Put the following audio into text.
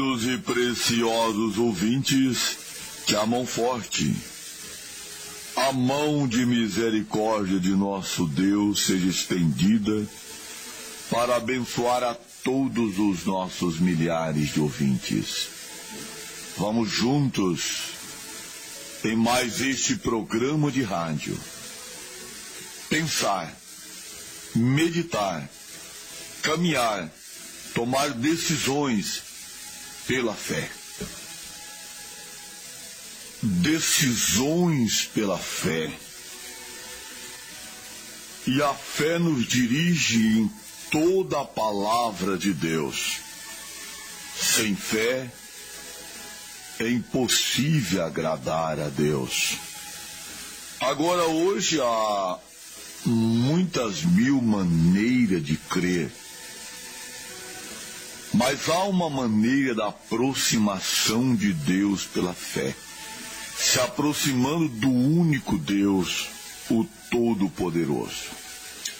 E preciosos ouvintes, que a mão forte, a mão de misericórdia de nosso Deus seja estendida para abençoar a todos os nossos milhares de ouvintes. Vamos juntos em mais este programa de rádio. Pensar, meditar, caminhar, tomar decisões pela fé. Decisões pela fé. E a fé nos dirige em toda a palavra de Deus. Sem fé é impossível agradar a Deus. Agora, hoje há muitas mil maneiras de crer. Mas há uma maneira da aproximação de Deus pela fé, se aproximando do único Deus, o Todo-Poderoso.